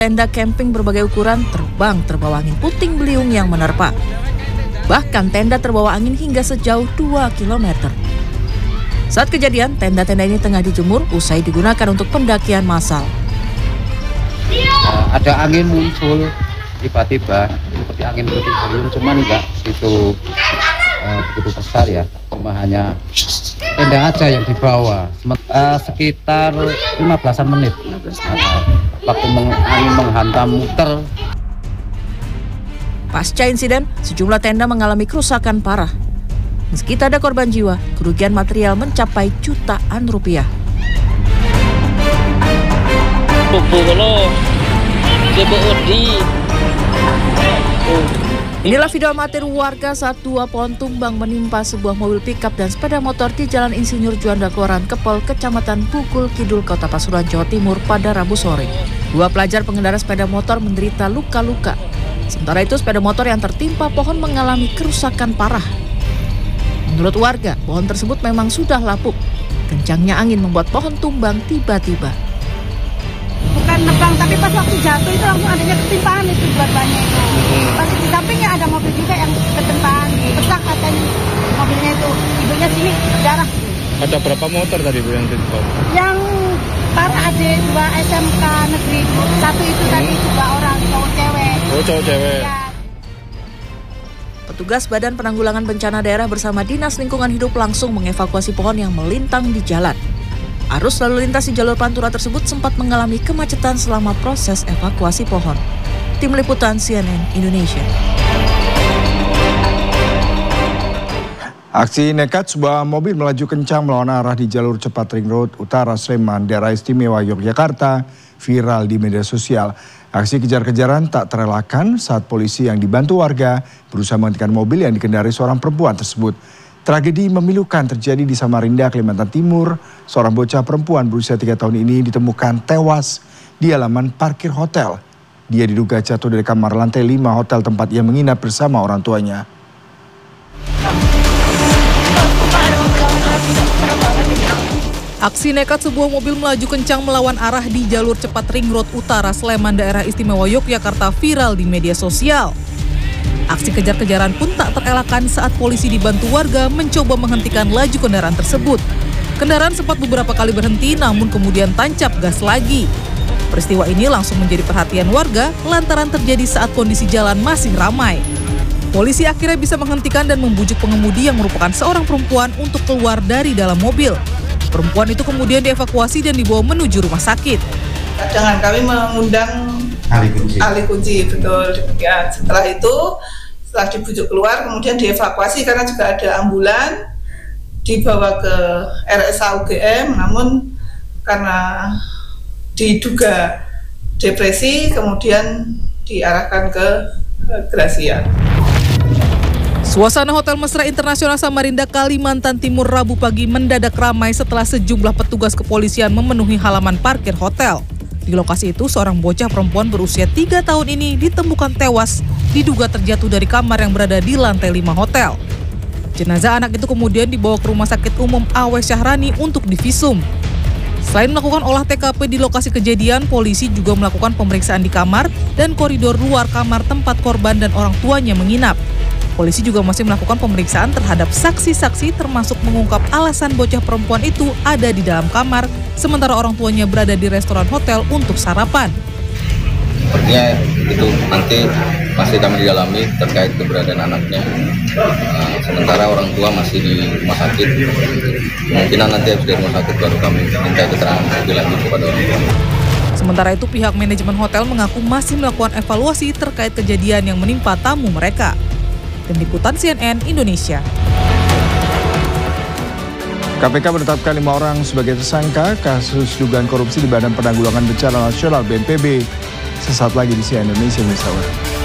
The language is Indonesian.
Tenda camping berbagai ukuran terbang terbawa angin puting beliung yang menerpa. Bahkan tenda terbawa angin hingga sejauh 2 km. Saat kejadian, tenda-tenda ini tengah dijemur usai digunakan untuk pendakian massal. Ada angin muncul tiba-tiba, seperti angin puting beliung, cuman enggak begitu besar ya, cuma hanya tenda aja yang dibawa. Sekitar 15-an menit. Waktu angin menghantam muter. Pasca insiden, sejumlah tenda mengalami kerusakan parah. Meski tak ada korban jiwa, kerugian material mencapai jutaan rupiah. Inilah video amatir warga saat 2 pohon tumbang menimpa sebuah mobil pickup dan sepeda motor di Jalan Insinyur Juanda Kelurahan Kepol, Kecamatan Bukul Kidul, Kota Pasuruan, Jawa Timur pada Rabu sore. 2 pelajar pengendara sepeda motor menderita luka-luka. Sementara itu sepeda motor yang tertimpa pohon mengalami kerusakan parah. Menurut warga, pohon tersebut memang sudah lapuk. Kencangnya angin membuat pohon tumbang tiba-tiba. Bukan nebang, tapi pas waktu jatuh itu langsung adanya ketimpaan itu dua-duanya itu. Pas di sampingnya ada mobil juga yang ketempaan, pecah katanya mobilnya itu. Ibunya sini berdarah. Ada berapa motor tadi Bu yang timpa? Yang parah ada 2 SMK negeri, 1 itu tadi 2 orang cowok-cewek. Oh, cowok-cewek. Ya. Petugas Badan Penanggulangan Bencana Daerah bersama Dinas Lingkungan Hidup langsung mengevakuasi pohon yang melintang di jalan. Arus lalu lintas di jalur Pantura tersebut sempat mengalami kemacetan selama proses evakuasi pohon. Tim Liputan CNN Indonesia. Aksi nekat sebuah mobil melaju kencang melawan arah di jalur cepat Ring Road Utara Sleman, Daerah Istimewa Yogyakarta, viral di media sosial. Aksi kejar-kejaran tak terelakkan saat polisi yang dibantu warga berusaha menghentikan mobil yang dikendarai seorang perempuan tersebut. Tragedi memilukan terjadi di Samarinda, Kalimantan Timur. Seorang bocah perempuan berusia 3 tahun ini ditemukan tewas di halaman parkir hotel. Dia diduga jatuh dari kamar lantai 5 hotel tempat ia menginap bersama orang tuanya. Aksi nekat sebuah mobil melaju kencang melawan arah di jalur cepat Ring Road Utara Sleman, Daerah Istimewa Yogyakarta viral di media sosial. Aksi kejar-kejaran pun tak terelakkan saat polisi dibantu warga mencoba menghentikan laju kendaraan tersebut. Kendaraan sempat beberapa kali berhenti namun kemudian tancap gas lagi. Peristiwa ini langsung menjadi perhatian warga lantaran terjadi saat kondisi jalan masih ramai. Polisi akhirnya bisa menghentikan dan membujuk pengemudi yang merupakan seorang perempuan untuk keluar dari dalam mobil. Perempuan itu kemudian dievakuasi dan dibawa menuju rumah sakit. Dengan kami mengundang ahli kunci, betul. Ya, setelah dibujuk keluar, kemudian dievakuasi karena juga ada ambulan, dibawa ke RSA UGM, namun karena diduga depresi, kemudian diarahkan ke Gracia. Suasana Hotel Mesra Internasional Samarinda, Kalimantan Timur Rabu pagi mendadak ramai setelah sejumlah petugas kepolisian memenuhi halaman parkir hotel. Di lokasi itu, seorang bocah perempuan berusia 3 tahun ini ditemukan tewas, diduga terjatuh dari kamar yang berada di lantai 5 hotel. Jenazah anak itu kemudian dibawa ke Rumah Sakit Umum A.W. Syahrani untuk divisum. Selain melakukan olah TKP di lokasi kejadian, polisi juga melakukan pemeriksaan di kamar dan koridor luar kamar tempat korban dan orang tuanya menginap. Polisi juga masih melakukan pemeriksaan terhadap saksi-saksi termasuk mengungkap alasan bocah perempuan itu ada di dalam kamar sementara orang tuanya berada di restoran hotel untuk sarapan. Sepertinya itu nanti masih kami dalami terkait keberadaan anaknya. Sementara orang tua masih di rumah sakit. Kemungkinan nanti habis dari rumah sakit baru kami minta keterangan lebih lanjut kepada orang tua. Sementara itu pihak manajemen hotel mengaku masih melakukan evaluasi terkait kejadian yang menimpa tamu mereka. Tim Liputan CNN Indonesia. KPK menetapkan 5 orang sebagai tersangka kasus dugaan korupsi di Badan Penanggulangan Bencana Nasional BNPB. Sesaat lagi di CNN Indonesia News Hour.